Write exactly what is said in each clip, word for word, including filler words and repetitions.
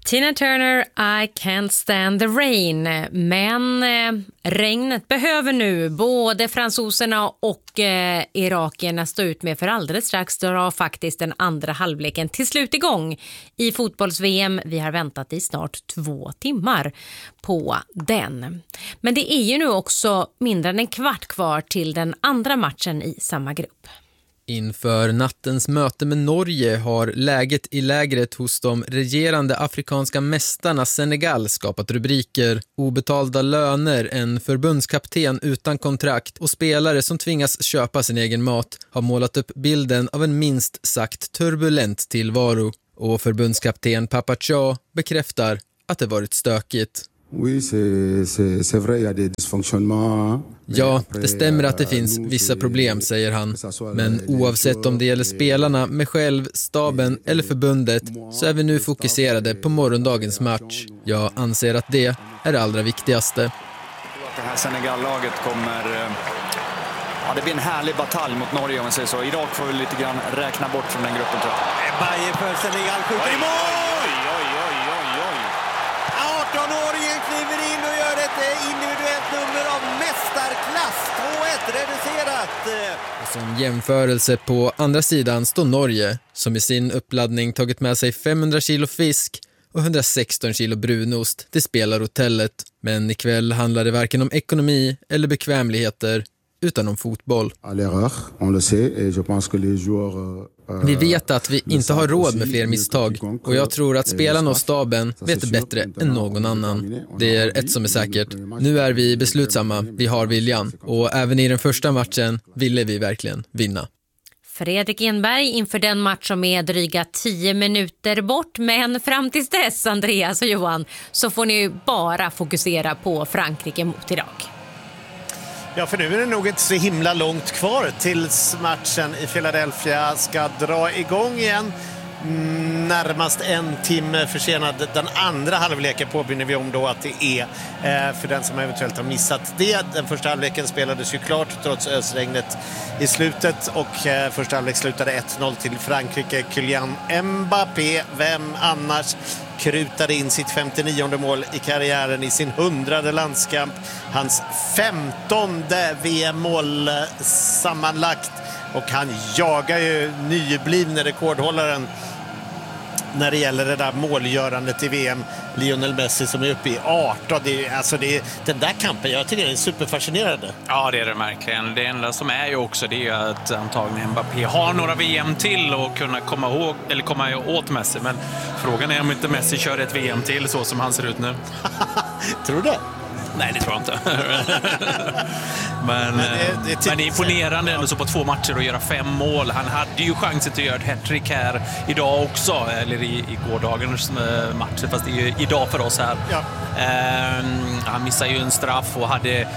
Tina Turner, I can't stand the rain. Men eh, regnet behöver nu både fransoserna och eh, irakierna stå ut med, för alldeles strax drar faktiskt den andra halvleken till slut igång i fotbolls-V M. Vi har väntat i snart två timmar på den. Men det är ju nu också mindre än en kvart kvar till den andra matchen i samma grupp. Inför nattens möte med Norge har läget i lägret hos de regerande afrikanska mästarna Senegal skapat rubriker. Obetalda löner, en förbundskapten utan kontrakt och spelare som tvingas köpa sin egen mat har målat upp bilden av en minst sagt turbulent tillvaro. Och förbundskapten Papa Thiaw bekräftar att det varit stökigt. Oui, c'est, c'est, c'est vrai, il y a des dysfonctionnements. Ja, det stämmer att det finns vissa problem, säger han. Men oavsett om det gäller spelarna, mig själv, staben eller förbundet så är vi nu fokuserade på morgondagens match. Jag anser att det är det allra viktigaste. Det här Senegal-laget kommer... Ja, det blir en härlig batalj mot Norge om man säger så. Irak får vi lite grann räkna bort från den gruppen, tror jag. Bayer för Senegal skjuter i mål! arton-åringen kliver in och gör ett individuellt nummer av mästarklass. två ett reducerat. Som jämförelse på andra sidan står Norge, som i sin uppladdning tagit med sig femhundra kilo fisk och hundrasexton kilo brunost till spelarhotellet. Men ikväll handlar det varken om ekonomi eller bekvämligheter, utan om fotboll. Vi vet att vi inte har råd med fler misstag och jag tror att spelarna och staben vet det bättre än någon annan. Det är ett som är säkert. Nu är vi beslutsamma, vi har viljan och även i den första matchen ville vi verkligen vinna. Fredrik Enberg inför den match som är dryga tio minuter bort, men fram tills dess, Andreas och Johan, så får ni bara fokusera på Frankrike mot Irak. Ja, för nu är det nog inte så himla långt kvar tills matchen i Philadelphia ska dra igång igen. Närmast en timme försenad. Den andra halvleken påminner vi om då att det är eh, för den som eventuellt har missat det. Den första halvleken spelades ju klart trots ösregnet i slutet och eh, första halvlek slutade ett noll till Frankrike. Kylian Mbappé, vem annars, krutade in sitt femtionionde mål i karriären i sin hundrade landskamp. Hans femtonde V M-mål sammanlagt. Och han jagar ju nyblivne rekordhållaren när det gäller det där målgörandet i V M, Lionel Messi, som är uppe i arton. Det är, alltså det är, den där kampen, jag tycker det är superfascinerande. Ja, det är det verkligen. Det enda som är ju också det är att antagligen Mbappé har några V M till och kunna komma ihåg eller komma åt Messi. Men frågan är om inte Messi kör ett V M till så som han ser ut nu. Tror du det? Nej, det tror jag inte. men, men, det, det, är typ men det är imponerande ändå så på två matcher att göra fem mål. Han hade ju chansen att göra ett hattrick här idag också, eller i, i gårdagens match, fast det är ju idag för oss här. Ja. Eh, han missade ju en straff och hade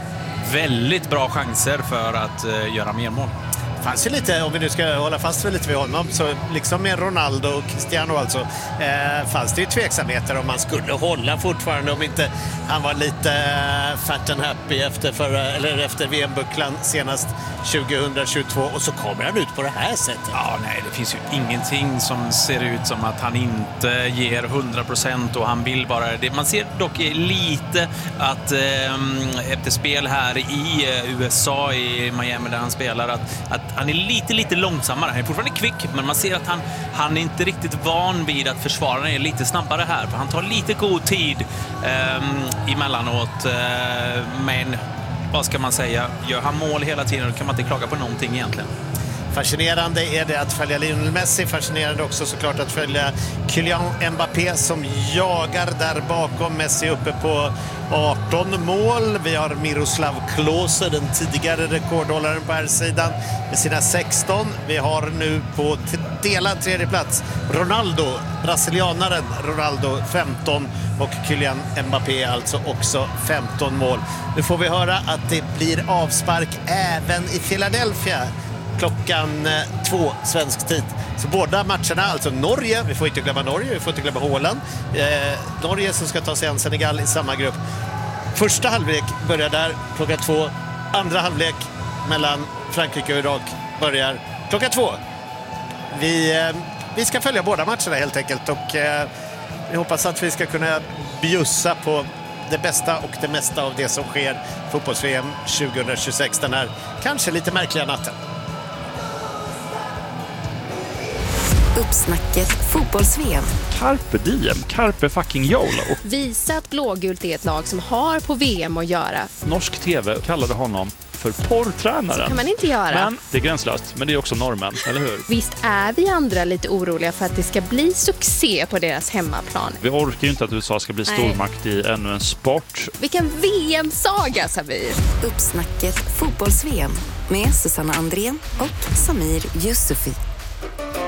väldigt bra chanser för att eh, göra mer mål. Fanns ju lite, om vi nu ska hålla fast för lite vid honom, så liksom med Ronaldo och Cristiano alltså, eh, fanns det ju tveksamheter om man skulle hålla fortfarande, om inte han var lite eh, fat and happy efter, förra, eller efter V M-bucklan senast tjugohundratjugotvå, och så kommer han ut på det här sättet. Ja, nej, det finns ju ingenting som ser ut som att han inte ger hundra procent och han vill bara det. Man ser dock lite att eh, efter spel här i U S A, i Miami där han spelar, att, att han är lite, lite långsammare. Han är fortfarande kvick, men man ser att han, han är inte riktigt van vid att försvararna är lite snabbare här. För han tar lite god tid eh, emellanåt. Eh, men vad ska man säga? Gör han mål hela tiden, då kan man inte klaga på någonting egentligen. Fascinerande är det att följa Lionel Messi. Fascinerande också såklart att följa Kylian Mbappé som jagar där bakom. Messi uppe på arton mål. Vi har Miroslav Klose, den tidigare rekordhållaren på här sidan, med sina sexton. Vi har nu på delad tredje plats Ronaldo, brasilianaren Ronaldo, femton, och Kylian Mbappé alltså också femton mål. Nu får vi höra att det blir avspark även i Philadelphia klockan två svensk tid. Så båda matcherna, alltså Norge, vi får inte glömma Norge, vi får inte glömma Håland. Eh, Norge som ska ta sig an Senegal i samma grupp. Första halvlek börjar där klockan två. Andra halvlek mellan Frankrike och Irak börjar klockan två. Vi, eh, vi ska följa båda matcherna helt enkelt, och eh, Vi hoppas att vi ska kunna bjussa på det bästa och det mesta av det som sker fotbolls-V M tjugohundratjugosex den här kanske lite märkliga natten. Uppsnacket fotbolls-V M. Carpe diem, carpe fucking YOLO. Visa att blågult är ett lag som har på V M att göra. Norsk tv kallade honom för porrtränaren. Så kan man inte göra. Men det är gränslöst, men det är också normen, eller hur? Visst är vi andra lite oroliga för att det ska bli succé på deras hemmaplan. Vi orkar ju inte att U S A ska bli stormakt i ännu en sport. Vilken V M-saga, Samir! Uppsnacket fotbolls-V M med Susanna Andrén och Samir Yusufi.